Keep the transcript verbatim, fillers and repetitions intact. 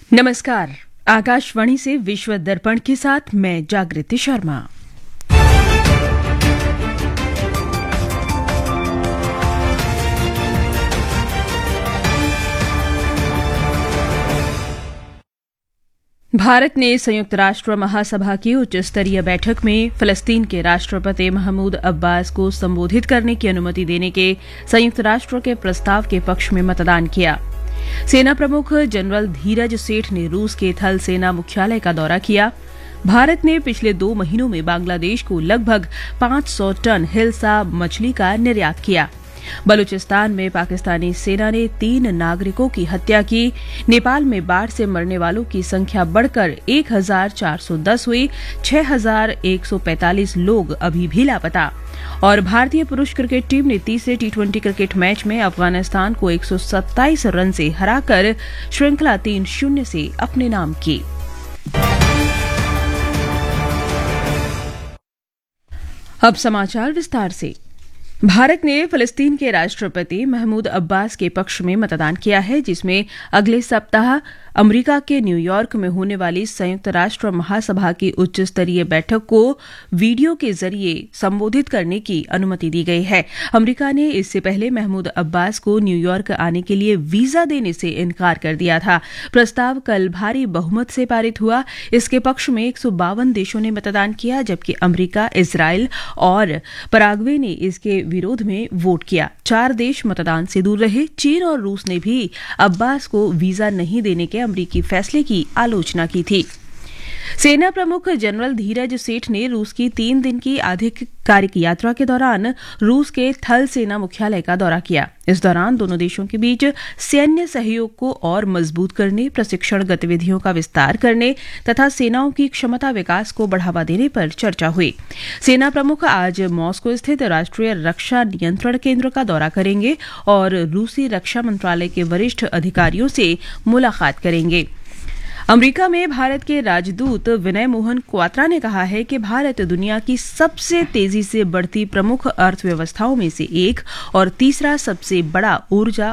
नमस्कार। आकाशवाणी से विश्व दर्पण के साथ मैं जागृति शर्मा। भारत ने संयुक्त राष्ट्र महासभा की उच्च स्तरीय बैठक में फिलिस्तीन के राष्ट्रपति महमूद अब्बास को संबोधित करने की अनुमति देने के संयुक्त राष्ट्र के प्रस्ताव के पक्ष में मतदान किया। सेना प्रमुख जनरल धीरज सेठ ने रूस के थल सेना मुख्यालय का दौरा किया। भारत ने पिछले दो महीनों में बांग्लादेश को लगभग पाँच सौ टन हिल्सा मछली का निर्यात किया। बलूचिस्तान में पाकिस्तानी सेना ने तीन नागरिकों की हत्या की। नेपाल में बाढ़ से मरने वालों की संख्या बढ़कर एक हजार चार सौ दस हुई। छह हजार एक सौ पैंतालीस लोग अभी भी लापता। और भारतीय पुरुष क्रिकेट टीम ने तीसरे टी ट्वेंटी क्रिकेट मैच में अफगानिस्तान को एक सौ सत्ताईस रन से हराकर श्रृंखला तीन शून्य से अपने नाम की। अब समाचार विस्तार से। भारत ने फिलिस्तीन के राष्ट्रपति महमूद अब्बास के पक्ष में मतदान किया है, जिसमें अगले सप्ताह अमेरिका के न्यूयॉर्क में होने वाली संयुक्त राष्ट्र महासभा की उच्च स्तरीय बैठक को वीडियो के जरिए संबोधित करने की अनुमति दी गई है। अमेरिका ने इससे पहले महमूद अब्बास को न्यूयॉर्क आने के लिए वीजा देने से इनकार कर दिया था। प्रस्ताव कल भारी बहुमत से पारित हुआ। इसके पक्ष में एक सौ बावन देशों ने मतदान किया, जबकि अमेरिका, इजराइल और पराग्वे ने इसके विरोध में वोट किया। चार देश मतदान से दूर रहे। चीन और रूस ने भी अब्बास को वीजा नहीं देने के अमेरिकी फैसले की आलोचना की थी। सेना प्रमुख जनरल धीरज सेठ ने रूस की तीन दिन की आधिकारिक यात्रा के दौरान रूस के थल सेना मुख्यालय का दौरा किया। इस दौरान दोनों देशों के बीच सैन्य सहयोग को और मजबूत करने, प्रशिक्षण गतिविधियों का विस्तार करने तथा सेनाओं की क्षमता विकास को बढ़ावा देने पर चर्चा हुई। सेना प्रमुख आज मॉस्को स्थित राष्ट्रीय रक्षा नियंत्रण केंद्र का दौरा करेंगे और रूसी रक्षा मंत्रालय के वरिष्ठ अधिकारियों से मुलाकात करेंगे। अमेरिका में भारत के राजदूत विनय मोहन क्वात्रा ने कहा है कि भारत दुनिया की सबसे तेजी से बढ़ती प्रमुख अर्थव्यवस्थाओं में से एक और तीसरा सबसे बड़ा ऊर्जा